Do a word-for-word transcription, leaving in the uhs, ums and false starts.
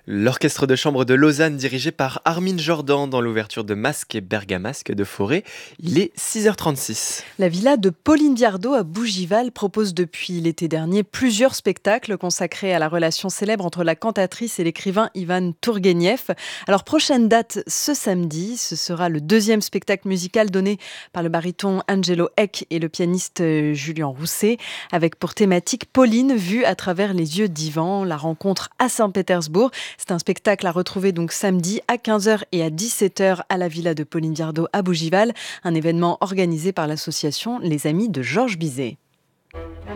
L'orchestre de chambre de Lausanne, dirigé par Armin Jordan, dans l'ouverture de Masque et Bergamasque de Forêt. Il est six heures trente-six. La villa de Pauline Viardot à Bougival propose depuis l'été dernier plusieurs spectacles consacrés à la relation célèbre entre la cantatrice et l'écrivain Ivan Tourguenieff. Alors, prochaine date ce samedi, ce sera le deuxième spectacle musical donné par le baryton Angelo Eck et le pianiste Julien Rousset, avec pour thématique Pauline vue à travers les yeux d'Ivan, la rencontre à Saint-Pétersbourg. C'est un spectacle à retrouver donc samedi à quinze heures et à dix-sept heures à la villa de Pauline Viardot à Bougival, un événement organisé par l'association Les Amis de Georges Bizet.